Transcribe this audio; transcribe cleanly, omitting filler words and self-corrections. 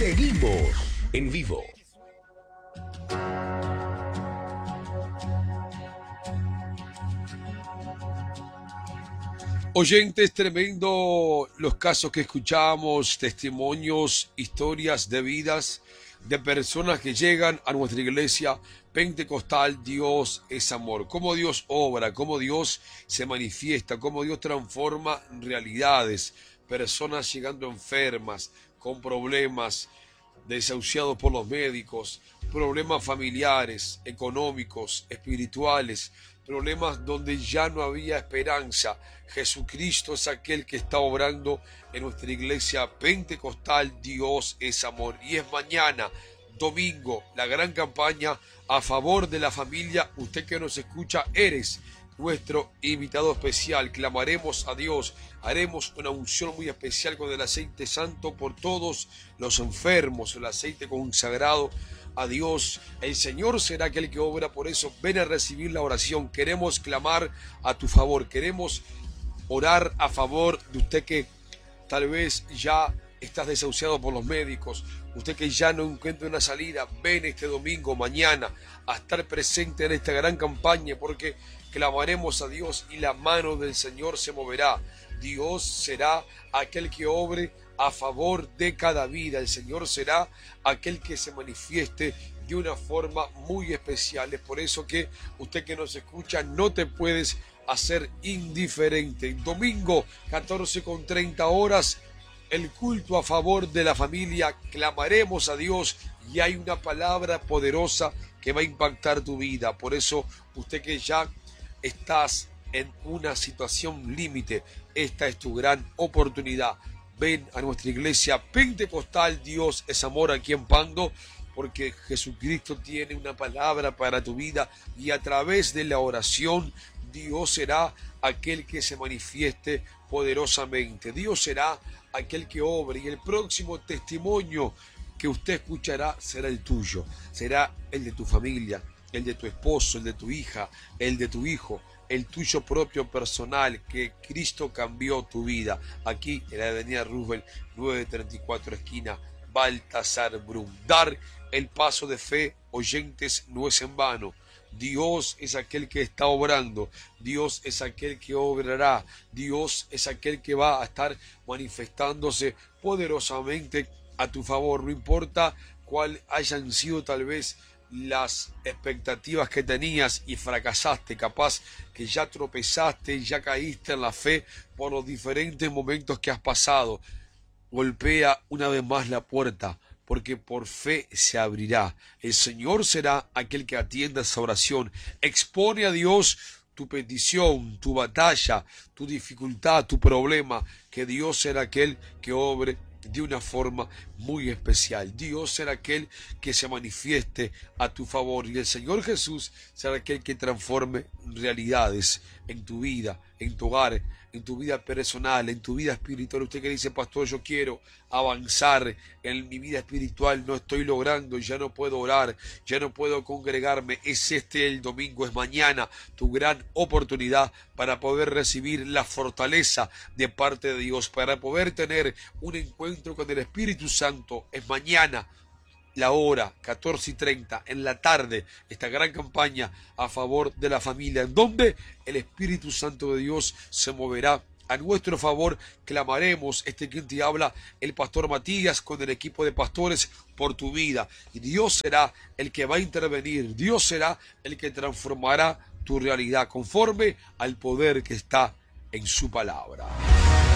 Seguimos en vivo. Oyentes, tremendo los casos que escuchamos, testimonios, historias de vidas de personas que llegan a nuestra iglesia pentecostal. Dios es amor. Cómo Dios obra, cómo Dios se manifiesta, cómo Dios transforma realidades. Personas llegando enfermas, con problemas, desahuciados por los médicos, problemas familiares, económicos, espirituales, problemas donde ya no había esperanza. Jesucristo es aquel que está obrando en nuestra iglesia pentecostal. Dios es amor. Y es mañana, domingo, la gran campaña a favor de la familia. Usted que nos escucha, eres nuestro invitado especial. Clamaremos a Dios, haremos una unción muy especial con el aceite santo por todos los enfermos, el aceite consagrado a Dios. El Señor será aquel que obra. Por eso ven a recibir la oración. Queremos clamar a tu favor, queremos orar a favor de usted que tal vez ya estás desahuciado por los médicos, usted que ya no encuentra una salida. Ven este domingo, mañana, a estar presente en esta gran campaña, porque clamaremos a Dios y la mano del Señor se moverá. Dios será aquel que obre a favor de cada vida. El Señor será aquel que se manifieste de una forma muy especial. Es por eso que usted que nos escucha, no te puedes hacer indiferente. Domingo, 14:30 el culto a favor de la familia. Clamaremos a Dios y hay una palabra poderosa que va a impactar tu vida. Por eso, usted que ya estás en una situación límite, esta es tu gran oportunidad. Ven a nuestra iglesia pentecostal. Dios es amor aquí en Pando, porque Jesucristo tiene una palabra para tu vida y a través de la oración Dios será aquel que se manifieste poderosamente. Dios será aquel que obre, y el próximo testimonio que usted escuchará será el tuyo, será el de tu familia, el de tu esposo, el de tu hija, el de tu hijo, el tuyo propio personal, que Cristo cambió tu vida. Aquí en la avenida Roosevelt 934, esquina Baltasar Brum. Dar el paso de fe, oyentes, no es en vano. Dios es aquel que está obrando, Dios es aquel que obrará, Dios es aquel que va a estar manifestándose poderosamente a tu favor. No importa cuál hayan sido tal vez las expectativas que tenías y fracasaste, capaz que ya tropezaste, ya caíste en la fe por los diferentes momentos que has pasado. Golpea una vez más la puerta, porque por fe se abrirá. El Señor será aquel que atienda esa oración. Expone a Dios tu petición, tu batalla, tu dificultad, tu problema, que Dios será aquel que obre de una forma muy especial. Dios será aquel que se manifieste a tu favor, y el Señor Jesús será aquel que transforme realidades en tu vida, en tu hogar, en tu vida personal, en tu vida espiritual. Usted que dice: pastor, yo quiero avanzar en mi vida espiritual, no estoy logrando, ya no puedo orar, ya no puedo congregarme. Es el domingo, es mañana tu gran oportunidad para poder recibir la fortaleza de parte de Dios, para poder tener un encuentro con el Espíritu Santo. Es mañana, la hora 14:30 en la tarde, esta gran campaña a favor de la familia, en donde el Espíritu Santo de Dios se moverá a nuestro favor. Clamaremos, quien te habla, el pastor Matías, con el equipo de pastores, por tu vida, y Dios será el que va a intervenir. Dios será el que transformará tu realidad conforme al poder que está en su palabra.